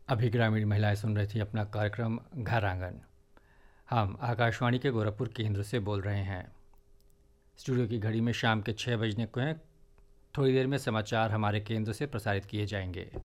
अभी ग्रामीण महिलाएं सुन रही थी अपना कार्यक्रम घर आंगन। हम आकाशवाणी के गोरखपुर केंद्र से बोल रहे हैं। स्टूडियो की घड़ी में शाम के 6 बजने को हैं। थोड़ी देर में समाचार हमारे केंद्र से प्रसारित किए जाएंगे।